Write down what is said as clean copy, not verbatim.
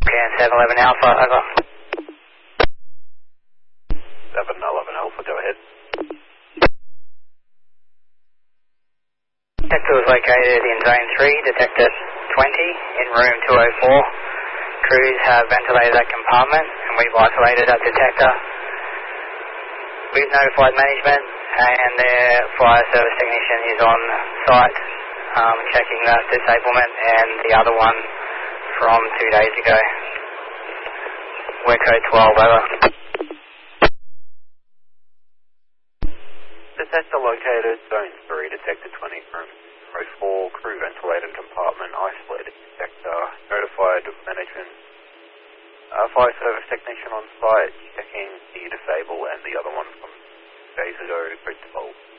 Scan 711 Alpha, over. 711 Alpha, go ahead. Detector was located in Zone 3, Detector 20, in room 204. Crews have ventilated that compartment and we've isolated that detector. We've notified management and their fire service technician is on site checking that disablement and the other one from 2 days ago. We're code 12, over. Detector located, Zone 3, Detector 20, room 4, crew ventilated compartment, isolated detector, notified management, fire service technician on site, checking the disable and the other one from days ago, code 12.